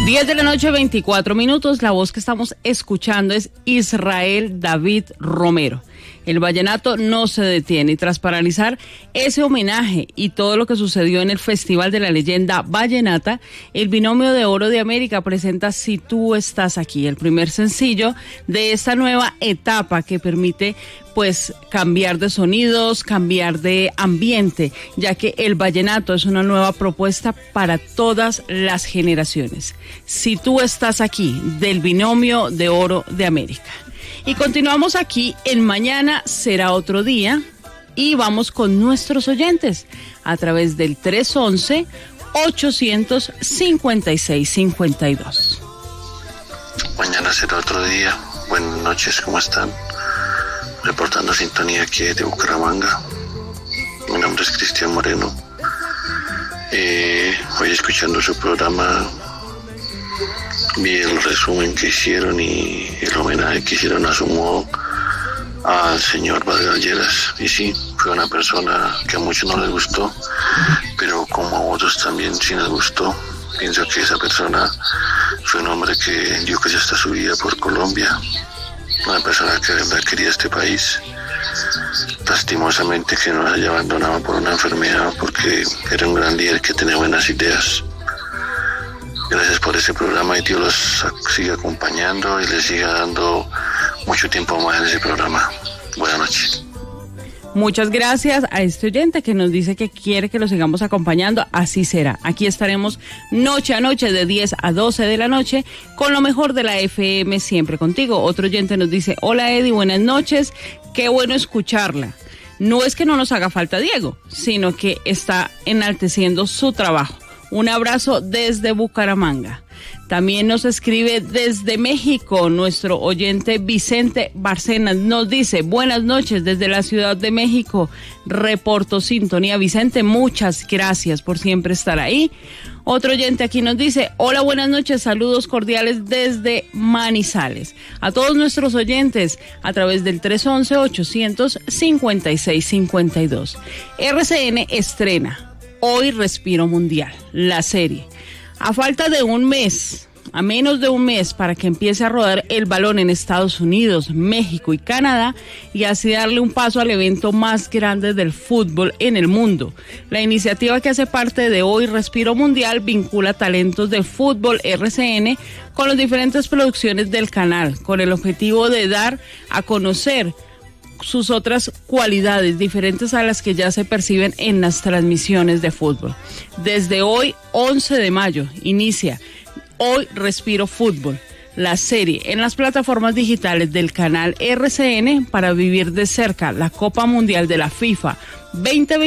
10 de la noche, 24 minutos. La voz que estamos escuchando es Israel David Romero. El vallenato no se detiene y tras paralizar ese homenaje y todo lo que sucedió en el Festival de la Leyenda Vallenata, el Binomio de Oro de América presenta Si Tú Estás Aquí, el primer sencillo de esta nueva etapa que permite pues cambiar de sonidos, cambiar de ambiente, ya que el vallenato es una nueva propuesta para todas las generaciones. Si Tú Estás Aquí, del Binomio de Oro de América. Y continuamos aquí en Mañana Será Otro Día y vamos con nuestros oyentes a través del 311-856-52. Mañana será otro día. Buenas noches, ¿cómo están? Reportando sintonía aquí de Bucaramanga. Mi nombre es Cristian Moreno. Hoy escuchando su programa vi el resumen que hicieron y el homenaje que hicieron a su modo al señor Vargas Lleras. Y sí, fue una persona que a muchos no les gustó, pero como a otros también sí les gustó. Pienso que esa persona fue un hombre que dio casi hasta su vida por Colombia, una persona que de verdad quería este país. Lastimosamente que nos haya abandonado por una enfermedad, porque era un gran líder que tenía buenas ideas. Gracias por ese programa y Dios los siga acompañando y les siga dando mucho tiempo más en ese programa. Buenas noches. Muchas gracias a este oyente que nos dice que quiere que lo sigamos acompañando. Así será. Aquí estaremos noche a noche de 10 a 12 de la noche con lo mejor de la FM, siempre contigo. Otro oyente nos dice: hola Eddie, buenas noches. Qué bueno escucharla. No es que no nos haga falta Diego, sino que está enalteciendo su trabajo. Un abrazo desde Bucaramanga. También nos escribe desde México nuestro oyente Vicente Barcenas. Nos dice: buenas noches desde la Ciudad de México. Reporto sintonía. Vicente, muchas gracias por siempre estar ahí. Otro oyente aquí nos dice: hola, buenas noches, saludos cordiales desde Manizales. A todos nuestros oyentes a través del 311-856-52. RCN estrena Hoy Respiro Mundial, la serie. A falta de un mes, a menos de un mes para que empiece a rodar el balón en Estados Unidos, México y Canadá, y así darle un paso al evento más grande del fútbol en el mundo. La iniciativa que hace parte de Hoy Respiro Mundial vincula talentos del fútbol RCN con las diferentes producciones del canal, con el objetivo de dar a conocer sus otras cualidades diferentes a las que ya se perciben en las transmisiones de fútbol. Desde hoy, 11 de mayo, inicia Hoy Respiro Fútbol, la serie en las plataformas digitales del canal RCN para vivir de cerca la Copa Mundial de la FIFA 2020.